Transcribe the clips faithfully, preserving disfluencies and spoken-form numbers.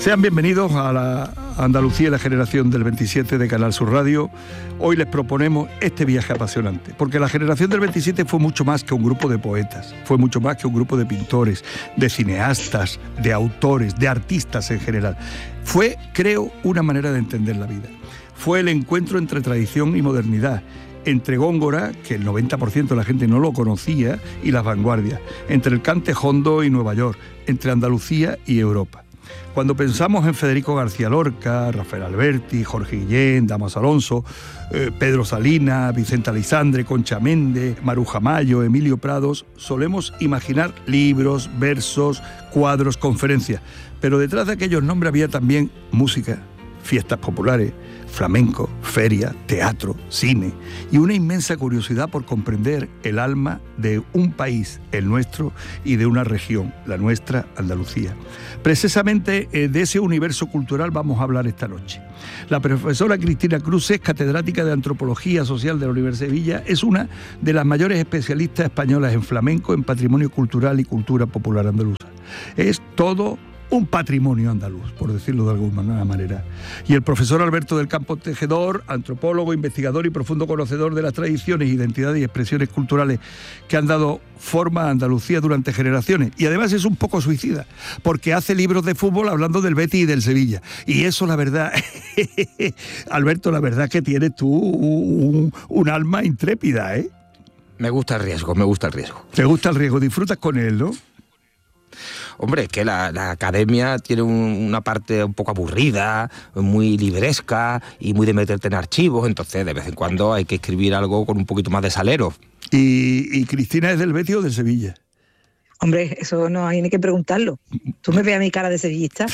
Sean bienvenidos a la Andalucía y la generación del veintisiete de Canal Sur Radio. Hoy les proponemos este viaje apasionante, porque la generación del veintisiete fue mucho más que un grupo de poetas, fue mucho más que un grupo de pintores, de cineastas, de autores, de artistas en general. Fue, creo, una manera de entender la vida. Fue el encuentro entre tradición y modernidad, entre Góngora, que el noventa por ciento de la gente no lo conocía, y las vanguardias, entre el cante jondo y Nueva York, entre Andalucía y Europa. Cuando pensamos en Federico García Lorca, Rafael Alberti, Jorge Guillén, Damaso Alonso, eh, Pedro Salinas, Vicente Aleixandre, Concha Méndez, Maruja Mayo, Emilio Prados, solemos imaginar libros, versos, cuadros, conferencias. Pero detrás de aquellos nombres había también música, fiestas populares, flamenco, feria, teatro, cine y una inmensa curiosidad por comprender el alma de un país, el nuestro, y de una región, la nuestra, Andalucía. Precisamente de ese universo cultural vamos a hablar esta noche. La profesora Cristina Cruz es catedrática de Antropología Social de la Universidad de Sevilla, es una de las mayores especialistas españolas en flamenco, en patrimonio cultural y cultura popular andaluza. Es todo un patrimonio andaluz, por decirlo de alguna manera. Y el profesor Alberto del Campo Tejedor, antropólogo, investigador y profundo conocedor de las tradiciones, identidades y expresiones culturales que han dado forma a Andalucía durante generaciones. Y además es un poco suicida, porque hace libros de fútbol hablando del Betis y del Sevilla. Y eso, la verdad, Alberto, la verdad que tienes tú un, un alma intrépida, ¿eh? Me gusta el riesgo, me gusta el riesgo. ¿Te gusta el riesgo? Disfrutas con él, ¿no? Hombre, es que la, la academia tiene un, una parte un poco aburrida, muy libresca y muy de meterte en archivos, entonces de vez en cuando hay que escribir algo con un poquito más de salero. ¿Y, y Cristina es del Betis o del Sevilla? Hombre, eso no hay ni que preguntarlo. ¿Tú me ves a mi cara de sevillista?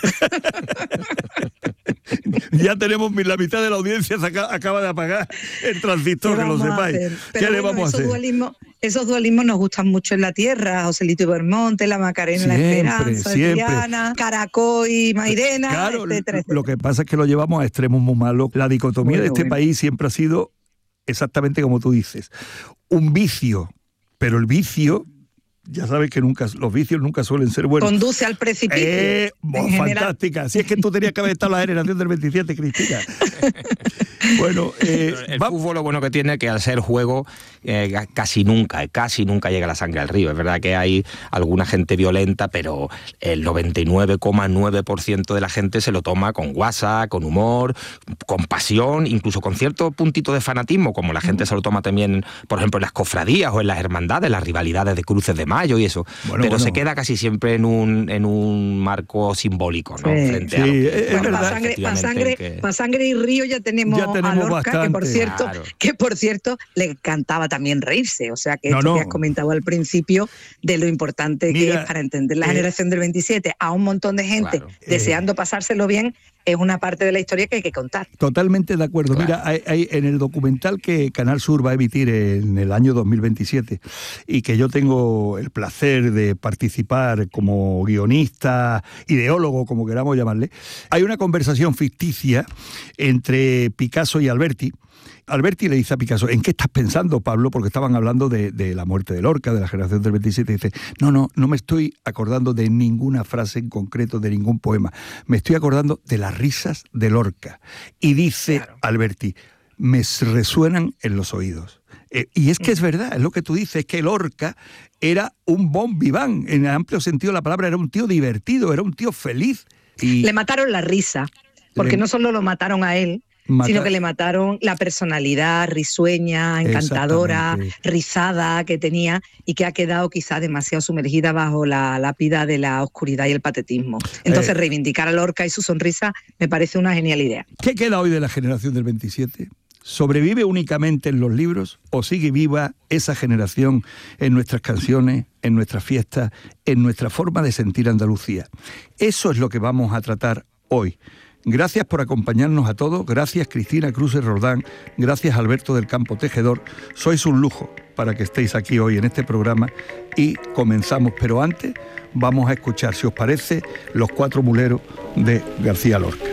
Ya tenemos la mitad de la audiencia se acaba, acaba de apagar el transistor, que lo sepáis. ¿Qué Pero le bueno, vamos a hacer? Dualismos, esos dualismos nos gustan mucho en la tierra. Joselito y Bermonte, la Macarena, siempre, la Esperanza, siempre. Triana, Caracol y Mairena, claro, etcétera, etcétera. Lo que pasa es que lo llevamos a extremos muy malos. La dicotomía bueno, de este bueno. país siempre ha sido exactamente como tú dices, un vicio, pero el vicio, ya sabes que nunca los vicios nunca suelen ser buenos. Conduce al precipicio. Eh, oh, fantástica. Si es que tú tenías que haber estado en la generación del veintisiete, Cristina. Bueno, eh, el va... fútbol lo bueno que tiene es que al ser juego eh, casi nunca, casi nunca llega la sangre al río. Es verdad que hay alguna gente violenta, pero el noventa y nueve coma nueve por ciento de la gente se lo toma con guasa, con humor, con pasión, incluso con cierto puntito de fanatismo, como la gente se lo toma también, por ejemplo, en las cofradías o en las hermandades, las rivalidades de cruces de mayo y eso. Bueno, pero bueno. se queda casi siempre en un, en un marco simbólico, ¿no? Sí, Frente sí, a lo que, es bueno, verdad. Para sangre, pa sangre, que... pa sangre y río ya tenemos, ya tenemos a Lorca, bastante. que por cierto, claro. que por cierto le encantaba también reírse. O sea que no, esto no. que has comentado al principio de lo importante Mira, que es para entender la eh, generación del veintisiete a un montón de gente claro. deseando eh, pasárselo bien. Es una parte de la historia que hay que contar. Totalmente de acuerdo. Claro. Mira, hay, hay, en el documental que Canal Sur va a emitir en el año dos mil veintisiete y que yo tengo el placer de participar como guionista, ideólogo, como queramos llamarle, hay una conversación ficticia entre Picasso y Alberti. Alberti le dice a Picasso, ¿en qué estás pensando, Pablo? Porque estaban hablando de, de la muerte de Lorca, de la generación del veintisiete, y dice, no, no, no me estoy acordando de ninguna frase en concreto, de ningún poema, me estoy acordando de las risas de Lorca. Y dice claro. Alberti, me resuenan en los oídos. Eh, y es que es verdad, es lo que tú dices, es que Lorca era un bon vivant, en el amplio sentido de la palabra, era un tío divertido, era un tío feliz. Y le mataron la risa, porque le... no solo lo mataron a él, Matar. sino que le mataron la personalidad risueña, encantadora, rizada que tenía y que ha quedado quizá demasiado sumergida bajo la lápida de la oscuridad y el patetismo. Entonces eh. reivindicar a Lorca y su sonrisa me parece una genial idea. ¿Qué queda hoy de la generación del veintisiete? ¿Sobrevive únicamente en los libros o sigue viva esa generación en nuestras canciones, en nuestras fiestas, en nuestra forma de sentir Andalucía? Eso es lo que vamos a tratar hoy. Gracias por acompañarnos a todos, gracias Cristina Cruz Roldán, gracias Alberto del Campo Tejedor. Sois un lujo para que estéis aquí hoy en este programa y comenzamos, pero antes vamos a escuchar, si os parece, Los Cuatro Muleros de García Lorca.